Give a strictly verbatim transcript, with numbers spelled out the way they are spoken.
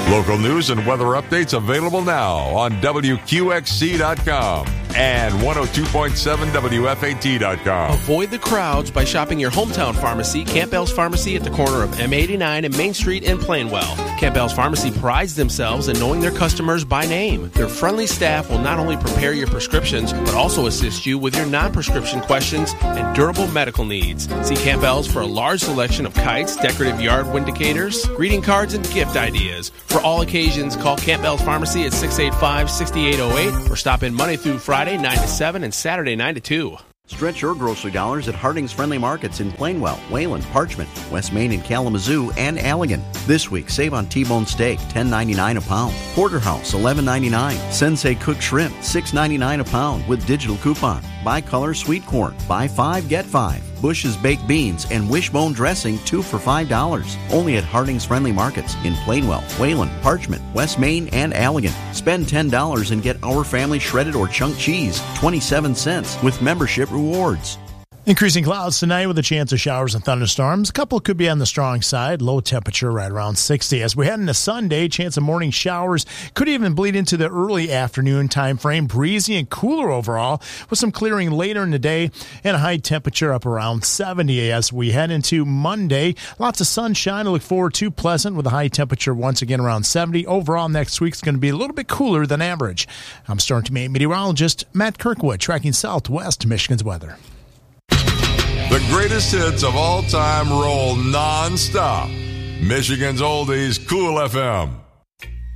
Local news and weather updates available now on W Q X C dot com and one oh two point seven W F A T dot com. Avoid the crowds by shopping your hometown pharmacy, Campbell's Pharmacy, at the corner of M eighty-nine and Main Street in Plainwell. Campbell's Pharmacy prides themselves in knowing their customers by name. Their friendly staff will not only prepare your prescriptions, but also assist you with your non-prescription questions and durable medical needs. See Campbell's for a large selection of kites, decorative yard windicators, greeting cards, and gift ideas. For all occasions, call Campbell's Pharmacy at six eight five, six eight oh eight or stop in Monday through Friday, nine to seven, and Saturday, nine to two. Stretch your grocery dollars at Harding's Friendly Markets in Plainwell, Wayland, Parchment, West Main and Kalamazoo, and Allegan. This week, save on T-bone steak, ten ninety-nine a pound. Porterhouse, eleven ninety-nine. Sensei cooked shrimp, six ninety-nine a pound with digital coupon. Bi-color sweet corn, buy five, get five. Bush's baked beans and wishbone dressing, two for five dollars. Only at Harding's Friendly Markets in Plainwell, Wayland, Parchment, West Main, and Allegan. Spend ten dollars and get Our Family shredded or chunk cheese, twenty-seven cents, with membership rewards. Increasing clouds tonight with a chance of showers and thunderstorms. A couple could be on the strong side. Low temperature right around sixty. As we head into Sunday, chance of morning showers could even bleed into the early afternoon time frame. Breezy and cooler overall with some clearing later in the day and a high temperature up around seventy. As we head into Monday, lots of sunshine to look forward to. Pleasant with a high temperature once again around seventy. Overall, next week's going to be a little bit cooler than average. I'm Storm Team eight meteorologist Matt Kirkwood tracking Southwest Michigan's weather. The greatest hits of all time roll non-stop. Michigan's Oldies, Cool F M.